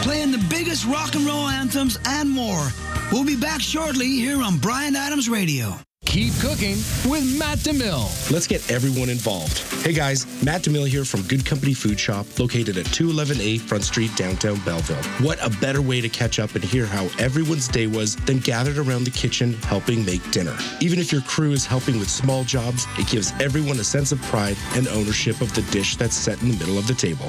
playing the biggest rock and roll anthems and more. We'll be back shortly here on Bryan Adams Radio. Keep cooking with Matt DeMille. Let's get everyone involved. Hey guys, Matt DeMille here from Good Company Food Shop, located at 211A Front Street, downtown Belleville. What a better way to catch up and hear how everyone's day was than gathered around the kitchen helping make dinner. Even if your crew is helping with small jobs, it gives everyone a sense of pride and ownership of the dish that's set in the middle of the table.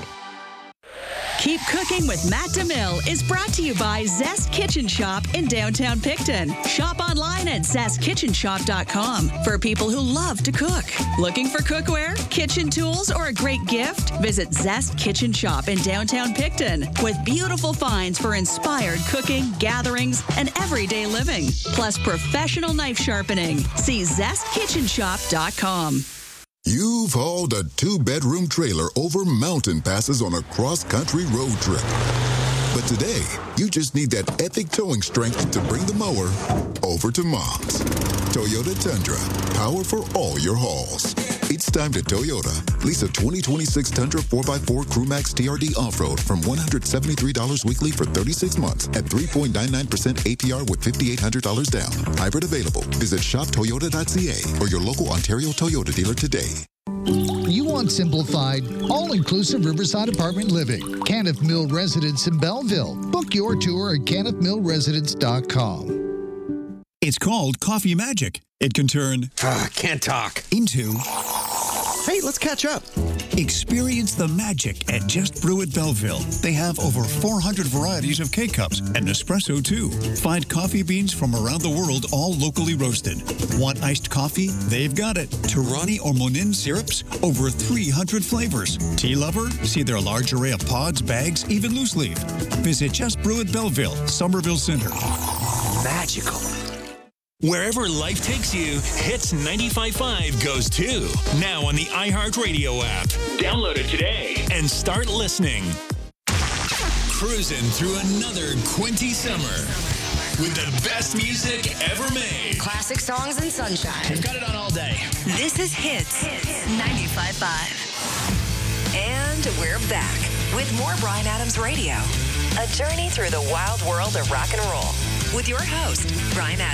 Keep Cooking with Matt DeMille is brought to you by Zest Kitchen Shop in downtown Picton. Shop online at zestkitchenshop.com for people who love to cook. Looking for cookware, kitchen tools, or a great gift? Visit Zest Kitchen Shop in downtown Picton with beautiful finds for inspired cooking, gatherings, and everyday living. Plus professional knife sharpening. See zestkitchenshop.com. You've hauled a 2-bedroom trailer over mountain passes on a cross-country road trip. But today, you just need that epic towing strength to bring the mower over to Mom's. Toyota Tundra, power for all your hauls. It's time to Toyota. Lease a 2026 Tundra 4x4 CrewMax TRD Off-Road from $173 weekly for 36 months at 3.99% APR with $5,800 down. Hybrid available. Visit shoptoyota.ca or your local Ontario Toyota dealer today. You want simplified, all-inclusive Riverside apartment living. Canniff Mill Residence in Belleville. Book your tour at canniffmillresidence.com. It's called Coffee Magic. It can turn can't talk into hey, let's catch up. Experience the magic at Just Brew at Belleville. They have over 400 varieties of K-Cups and Nespresso, too. Find coffee beans from around the world, all locally roasted. Want iced coffee? They've got it. Torani or Monin syrups? Over 300 flavors. Tea lover? See their large array of pods, bags, even loose leaf. Visit Just Brew at Belleville, Somerville Center. Magical. Wherever life takes you, Hits 95.5 goes too. Now on the iHeartRadio app. Download it today and start listening. Cruising through another Quinty summer with the best music ever made. Classic songs and sunshine. We've got it on all day. This is Hits 95.5. And we're back with more Bryan Adams Radio. A journey through the wild world of rock and roll with your host, Bryan Adams.